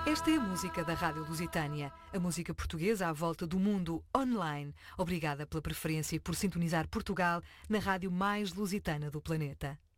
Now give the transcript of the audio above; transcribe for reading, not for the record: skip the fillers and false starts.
Esta é a música da Rádio Lusitânia, a música portuguesa à volta do mundo online. Obrigada pela preferência e por sintonizar Portugal na rádio mais lusitana do planeta.